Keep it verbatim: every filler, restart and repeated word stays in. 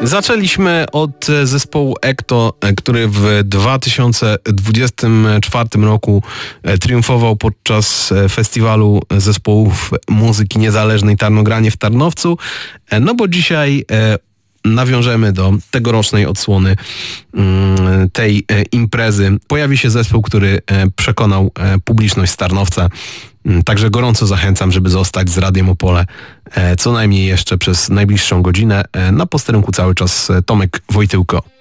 Zaczęliśmy od zespołu Ekto, który w dwa tysiące dwudziestym czwartym roku triumfował podczas festiwalu zespołów muzyki niezależnej Tarnogranie w Tarnowcu. No bo dzisiaj nawiążemy do tegorocznej odsłony tej imprezy. Pojawi się zespół, który przekonał publiczność z Tarnowca. Także gorąco zachęcam, żeby zostać z Radiem Opole co najmniej jeszcze przez najbliższą godzinę. Na posterunku cały czas Tomek Wojtyłko.